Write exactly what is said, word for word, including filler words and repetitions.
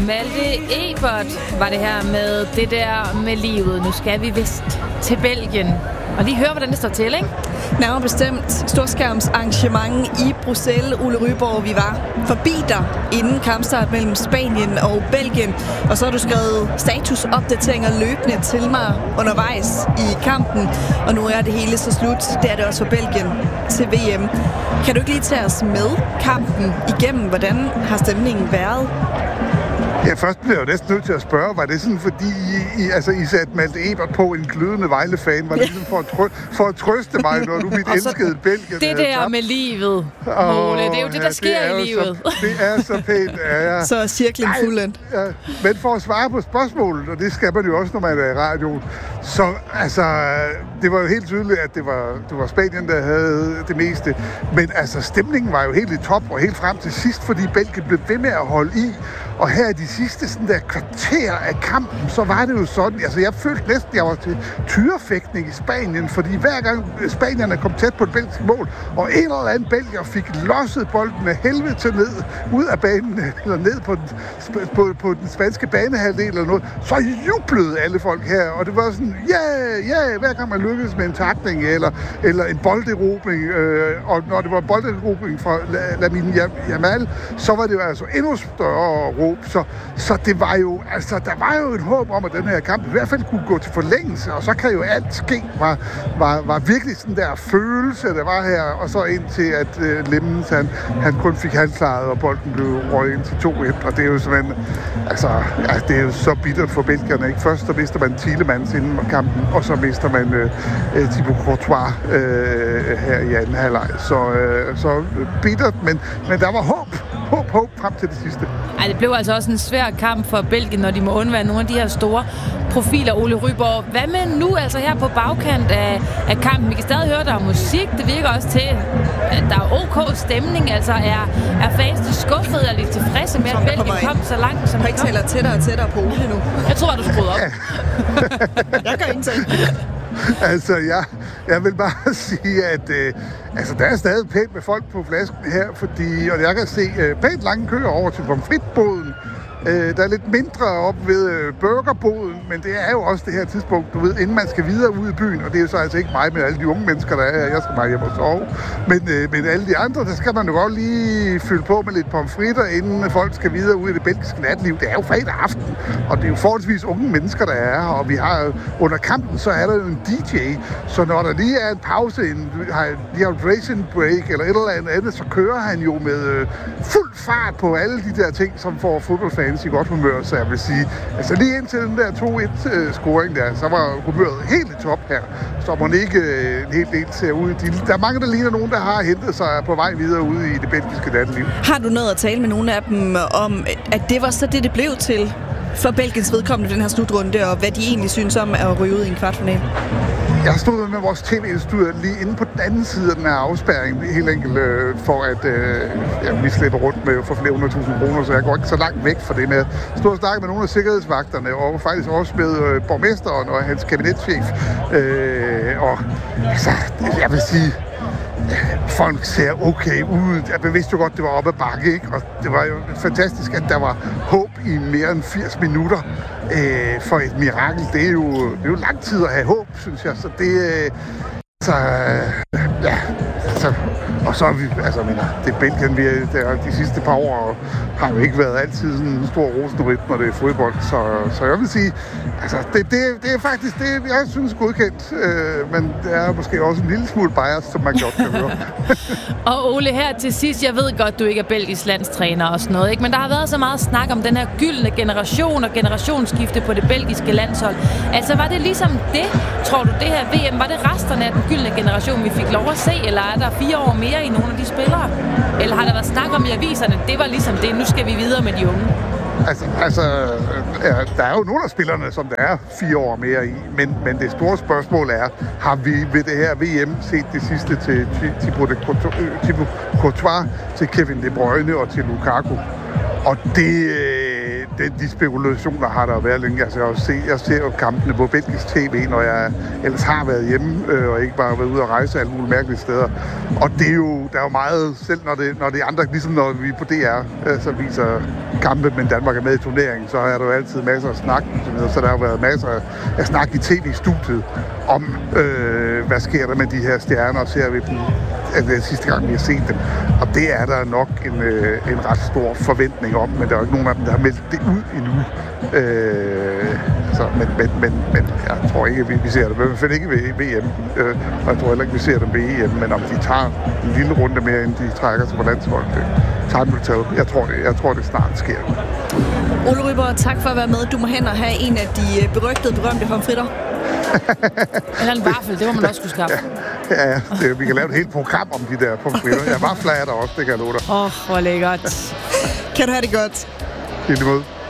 Malte Ebert var det her med det der med livet. Nu skal vi vist til Belgien. Og lige høre, hvordan det står til, ikke? Nærmere bestemt storskærmsarrangement i Bruxelles, Ole Ryborg. Vi var forbi dig inden kampstart mellem Spanien og Belgien. Og så har du skrevet statusopdateringer løbende til mig undervejs i kampen. Og nu er det hele så slut. Det er det også for Belgien til V M. Kan du ikke lige tage os med kampen igennem? Hvordan har stemningen været? Ja, først blev jeg jo næsten nødt til at spørge, var det sådan, fordi I, I, altså, I satte Malte Ebert på en glødende Vejle-fan? Var det sådan for at, trø, for at trøste mig, når du mit elskede Belgien? Det der tabt? Med livet, Ole, det er jo det, der ja, sker det i livet. Så, det er så pænt, ja, ja. Så er cirklen fuldendt. Ja, men for at svare på spørgsmålet, og det skal man jo også, når man er i radioen, så altså, det var jo helt tydeligt, at det var, det var Spanien, der havde det meste. Men altså, stemningen var jo helt i top, og helt frem til sidst, fordi Belgien blev ved med at holde i. Og her i de sidste sådan der kvarter af kampen, så var det jo sådan, altså jeg følte næsten, at jeg var til tyrefægtning i Spanien, fordi hver gang spanierne kom tæt på det belgiske mål, og en eller anden belgier fik losset bolden af helvede til ned, ud af banen, eller ned på den, på, på den spanske banehalvdel eller noget, så jublede alle folk her, og det var sådan, ja, yeah, ja, yeah, hver gang man lykkedes med en takning, eller, eller en bolderobring, øh, og når det var en bolderobring fra Lamine Yamal, så var det jo altså endnu større råb. Så, så det var jo, altså, der var jo et håb om, at den her kamp i hvert fald kunne gå til forlængelse, og så kan jo alt ske, var, var, var virkelig sådan der følelse, der var her, og så indtil at øh, Lemmens, han, han kun fik halvklaret, og bolden blev røget ind til to et, og det er jo simpelthen, altså, ja, det er jo så bittert for belgierne, ikke? Først så mister man Tielemans inden kampen, og så mister man øh, øh, Thibaut Courtois øh, her i anden halvleg, så, øh, så bittert, men, men der var håb, håb, håb frem til det sidste. Ej, det blev altså også en svær kamp for Belgien, når de må undvære nogle af de her store profiler, Ole Ryborg. Hvad med nu, altså her på bagkant af, af kampen? Vi kan stadig høre, der er musik. Det virker også til, at der er ok stemning. Altså er, er fansene skuffede og lidt tilfredse med, at Belgien kom så langt, som de kom? Jeg taler tættere og tættere på Ole nu. Jeg tror, du skruede op. Jeg gør ingenting. Altså, jeg, jeg vil bare sige, at øh, altså, der er stadig pænt med folk på flasken her, fordi, og jeg kan se øh, pænt lange køer over til pomfritboden. Øh, der er lidt mindre op ved øh, burgerboden, men det er jo også det her tidspunkt, du ved, inden man skal videre ud i byen, og det er jo så altså ikke mig, men alle de unge mennesker, der er her. Jeg skal bare hjem og sove. Men, øh, men alle de andre, der skal man jo godt lige fylde på med lidt pomfritter, inden folk skal videre ud i det belgiske natliv. Det er jo fredag aften, og det er jo forholdsvis unge mennesker, der er her, og vi har under kampen, så er der jo en D J, så når der lige er en pause, en dehydration break eller et eller andet, så kører han jo med øh, fuld fart på alle de der ting, som får fodboldfans i godt humør, så jeg vil sige, altså lige indtil den der to et-scoring der, så var humøret helt i top her. Så må ikke en hel del ser ud. Der er mange, der ligner nogen, der har hentet sig på vej videre ude i det belgiske natteliv. Har du noget at tale med nogle af dem om, at det var så det, det blev til for Belgiens vedkommende den her slutrunde, og hvad de egentlig synes om at ryge ud i en kvartfinale? Jeg stod med vores tv-studie lige inde på den anden side af den her afspærring, helt enkelt øh, for at øh, ja, vi slipper rundt med for flere hundrede tusind kroner, så jeg går ikke så langt væk fra det med. Jeg stod og snakkede med nogle af sikkerhedsvagterne, og faktisk også med øh, borgmesteren og hans kabinetschef. Øh, og altså, jeg vil sige, folk ser okay ud. Jeg vidste jo godt, det var op ad bakke, ikke? Og det var jo fantastisk, at der var håb i mere end firs minutter øh, for et mirakel. Det er, jo, det er jo lang tid at have håb, synes jeg. Så det, øh, så, øh, ja, altså, og så er vi, altså, mener, det er Belgien, vi er, der, de sidste par år har jo ikke været altid sådan en stor rosenryt, når det er fodbold. Så, så jeg vil sige, altså, det, det, det er faktisk det, jeg synes er godkendt, øh, men det er måske også en lille smule bias, som man godt kan høre. Og Ole, her til sidst, jeg ved godt, du ikke er belgisk landstræner og sådan noget, ikke? Men der har været så meget snak om den her gyldne generation og generationsskifte på det belgiske landshold. Altså, var det ligesom det, tror du, det her V M, var det resterne af den gyldne generation, vi fik lov at se, eller er der fire år mere i nogle af de spillere? Eller har der været snak om i aviserne, det var ligesom det, nu skal vi videre med de unge? Altså, altså ja, der er jo nogle af spillerne, som der er fire år mere i, men, men det store spørgsmål er, har vi ved det her V M set det sidste til Thibaut Courtois, til Kevin De Bruyne og til Lukaku? Og det, det, de spekulationer har der været længe. Altså, jeg, ser, jeg ser jo kampene på belgisk tv, når jeg ellers har været hjemme, øh, og ikke bare været ude og rejse alle mulige mærkelige steder. Og det er jo, der er jo meget, selv når det, når det er andre, ligesom når vi på D R, øh, så viser kampe, men Danmark er med i turneringen, så er der jo altid masser af snak. Så der har jo været masser af snak i tv-studiet om, øh, hvad sker der med de her stjerner, og ser vi dem det er sidste gang, vi har set dem. Og det er der nok en, øh, en ret stor forventning om, men der er jo ikke nogen af dem, der har meldt det ud endnu. Øh, altså, men, men, men, men jeg tror ikke, vi, vi ser det. Vi finder ikke ved V M, øh, og jeg tror heller ikke, vi ser dem ved E M, men om de tager en lille runde mere, inden de trækker sig på landsholdet, det tager den til. Jeg tror, det, jeg tror, det snart sker. Ole Ryborg, tak for at være med. Du må hen og have en af de berygtede, berømte pomfritter. Eller en vaffel, det må man også kunne skaffe. Ja, ja det, vi kan lave et helt program om de der pomfritter. Jeg vafler er der også, det kan jeg love dig. Åh, oh, hvor lækkert. Kan du have det godt? I lige måde.